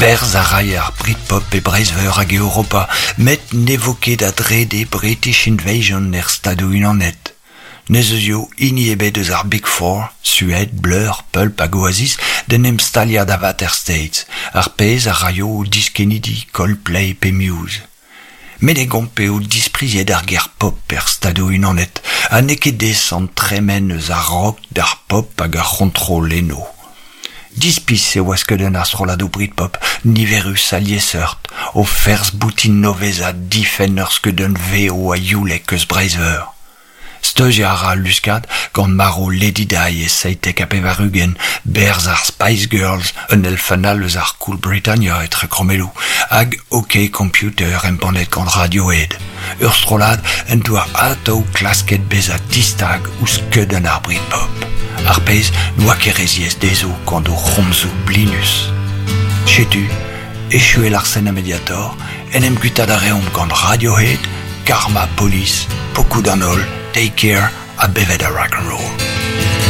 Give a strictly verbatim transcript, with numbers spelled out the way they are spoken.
Berz a rai ar Britpop e breizveur hag e Europa, met n'evoket a drede British Invasion er Stadoù Unanet. Nez eus yo ini ebet eus ar Big Four, Suède, Blur, Pulp hag Oasis, den em staliad avat er States, ar pez a raio o Dis-Kennedy, Coldplay pe Muse. Met e gompe o dispriziet ar ger pop er Stadoù Unanet, a neket descent tremen eus ar rock d'ar pop hag ar kontrol eno. Dispis e oas ket un astrolado Britpop, niverus a liesseurt, o fers boutin novez a difen ur ket un veo a youlek eus breizveur. Steuzi a ra luskad gant maro Lady Di e seitek a pevarugen, berz ar Spice Girls, un elfanal eus ar Cool Britannia etre kromelou, hag OK Computer empannet gant Radiohead. Ur strolad en doa atou klasket bez a distag ouz ket un ar Britpop. Ar pez noa kereziez dezo gant o romzou blinus. Chetu, echu el arsen a Mediator, en em gutad a reomp gant Radiohead, Karma Police, Pokou d'an ol, Take Care a bevet a rock'n'roll.